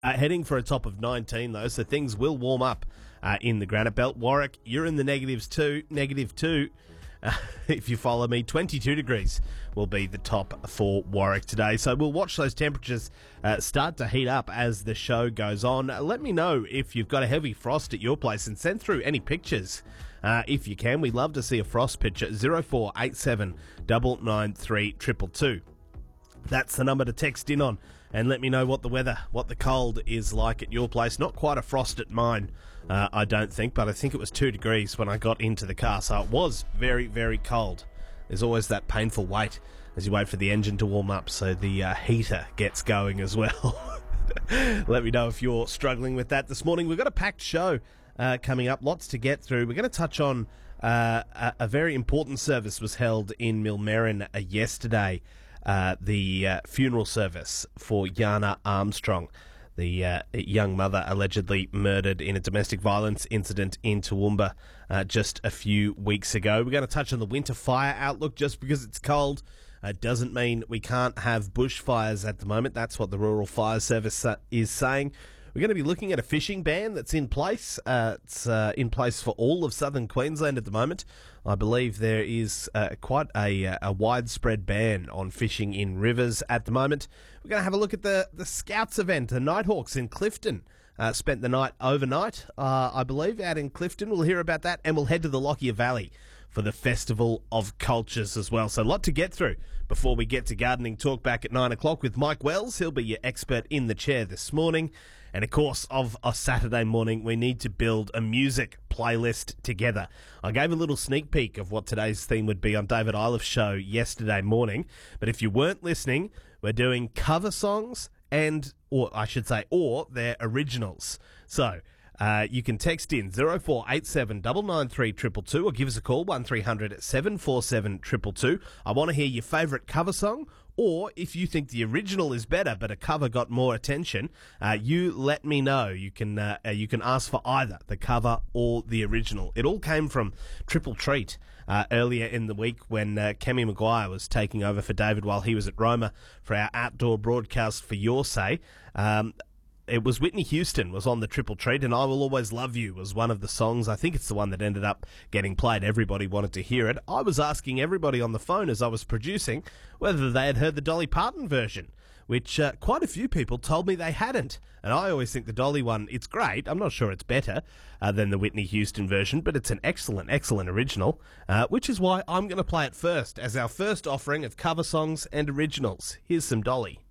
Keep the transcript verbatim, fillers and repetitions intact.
Uh, heading for a top of nineteen, though, so things will warm up uh, in the granite belt. Warwick, you're in the negatives too. Negative two. Uh, if you follow me, twenty-two degrees will be the top for Warwick today. So we'll watch those temperatures uh, start to heat up as the show goes on. Let me know if you've got a heavy frost at your place and send through any pictures. Uh, if you can, we'd love to see a frost picture. zero four eight seven nine nine three two two two. That's the number to text in on and let me know what the weather, what the cold is like at your place. Not quite a frost at mine, uh, I don't think, but I think it was two degrees when I got into the car, so it was very, very cold. There's always that painful wait as you wait for the engine to warm up so the uh, heater gets going as well. Let me know if you're struggling with that this morning. We've got a packed show uh, coming up, lots to get through. We're going to touch on uh, a, a very important service was held in Millmerran uh, yesterday. Uh, the uh, funeral service for Yana Armstrong, the uh, young mother allegedly murdered in a domestic violence incident in Toowoomba uh, just a few weeks ago. We're going to touch on the winter fire outlook. Just because it's cold uh, doesn't mean we can't have bushfires at the moment. That's what the Rural Fire Service uh, is saying. We're going to be looking at a fishing ban that's in place. Uh, it's uh, in place for all of southern Queensland at the moment. I believe there is uh, quite a, a widespread ban on fishing in rivers at the moment. We're going to have a look at the, the Scouts event. The Nighthawks in Clifton uh, spent the night overnight, uh, I believe, out in Clifton. We'll hear about that, and we'll head to the Lockyer Valley for the Festival of Cultures as well. So a lot to get through before we get to Gardening Talk back at nine o'clock with Mike Wells. He'll be your expert in the chair this morning. And, of course, of a Saturday morning, we need to build a music playlist together. I gave a little sneak peek of what today's theme would be on David Ileff's show yesterday morning. But if you weren't listening, we're doing cover songs and, or I should say, or their originals. So Uh, you can text in zero four eight seven nine nine three two two two or give us a call one three hundred seven four seven two two two. I want to hear your favourite cover song, or if you think the original is better but a cover got more attention, uh, you let me know. You can uh, you can ask for either the cover or the original. It all came from Triple Treat uh, earlier in the week when uh, Kemi Maguire was taking over for David while he was at Roma for our outdoor broadcast for Your Say. Um, It was Whitney Houston was on the Triple Treat, and I Will Always Love You was one of the songs. I think it's the one that ended up getting played. Everybody wanted to hear it. I was asking everybody on the phone as I was producing whether they had heard the Dolly Parton version, which uh, quite a few people told me they hadn't. And I always think the Dolly one, it's great. I'm not sure it's better uh, than the Whitney Houston version, but it's an excellent, excellent original, uh, which is why I'm going to play it first as our first offering of cover songs and originals. Here's some Dolly.